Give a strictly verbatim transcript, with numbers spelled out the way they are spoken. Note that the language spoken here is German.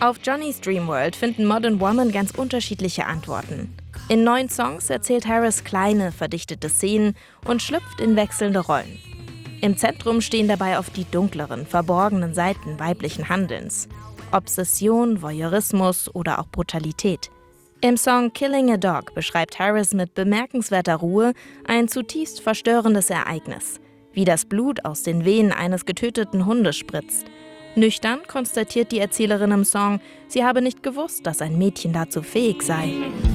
Auf Johnny's Dream World finden Modern Woman ganz unterschiedliche Antworten. In neun Songs erzählt Harris kleine, verdichtete Szenen und schlüpft in wechselnde Rollen. Im Zentrum stehen dabei oft die dunkleren, verborgenen Seiten weiblichen Handelns. Obsession, Voyeurismus oder auch Brutalität. Im Song Killing a Dog beschreibt Harris mit bemerkenswerter Ruhe ein zutiefst verstörendes Ereignis, wie das Blut aus den Venen eines getöteten Hundes spritzt. Nüchtern konstatiert die Erzählerin im Song, sie habe nicht gewusst, dass ein Mädchen dazu fähig sei.